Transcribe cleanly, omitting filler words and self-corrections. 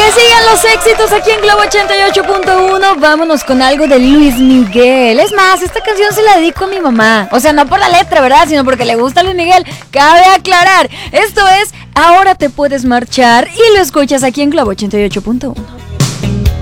sigan los éxitos aquí en Globo 88.1. Vámonos con algo de Luis Miguel. Es más, esta canción se la dedico a mi mamá. O sea, no por la letra, ¿verdad? Sino porque le gusta Luis Miguel. Cabe aclarar. Esto es Ahora te puedes marchar y lo escuchas aquí en Globo 88.1.